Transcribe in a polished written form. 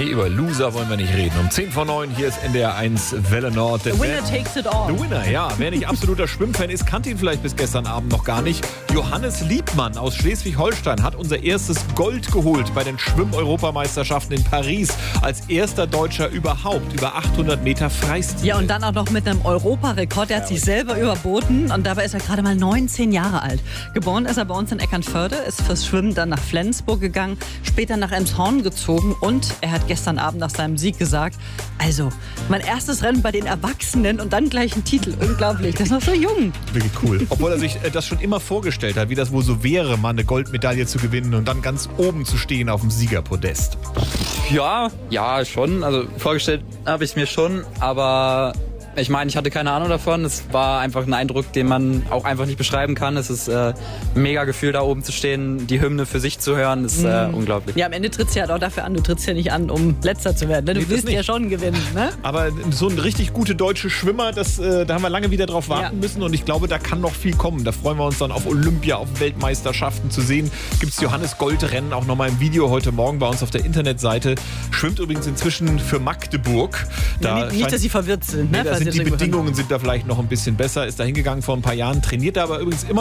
Nee, über Loser wollen wir nicht reden. Um 10 vor 9, hier ist NDR 1 Welle Nord. The winner takes it all. The winner, ja. Wer nicht absoluter Schwimmfan ist, kannte ihn vielleicht bis gestern Abend noch gar nicht. Johannes Liebmann aus Schleswig-Holstein hat unser erstes Gold geholt bei den Schwimm-Europameisterschaften in Paris. Als erster Deutscher überhaupt über 800 Meter Freistil. Ja, und dann auch noch mit einem Europarekord. Der hat sich selber überboten und dabei ist er gerade mal 19 Jahre alt. Geboren ist er bei uns in Eckernförde, ist fürs Schwimmen dann nach Flensburg gegangen, später nach Emshorn gezogen und er hat gestern Abend nach seinem Sieg gesagt, also mein erstes Rennen bei den Erwachsenen und dann gleich ein Titel. Unglaublich, das ist noch so jung. Wirklich cool. Obwohl er sich das schon immer vorgestellt hat, wie das wohl so wäre, mal eine Goldmedaille zu gewinnen und dann ganz oben zu stehen auf dem Siegerpodest. Ja, schon. Also vorgestellt habe ich es mir schon, aber ich meine, ich hatte keine Ahnung davon. Es war einfach ein Eindruck, den man auch einfach nicht beschreiben kann. Es ist ein mega Gefühl, da oben zu stehen, die Hymne für sich zu hören. Das ist unglaublich. Ja, am Ende trittst du ja auch dafür an. Du trittst ja nicht an, um Letzter zu werden. Ne? Du willst ja schon gewinnen. Ne? Aber so ein richtig gute deutsche Schwimmer, da haben wir lange wieder drauf warten müssen. Und ich glaube, da kann noch viel kommen. Da freuen wir uns dann auf Olympia, auf Weltmeisterschaften zu sehen. Gibt es Johannes Goldrennen auch nochmal im Video heute Morgen bei uns auf der Internetseite. Schwimmt übrigens inzwischen für Magdeburg. Da nicht, dass sie verwirrt sind. Ne? Die Bedingungen sind da vielleicht noch ein bisschen besser. Ist da hingegangen vor ein paar Jahren. Trainiert da aber übrigens immer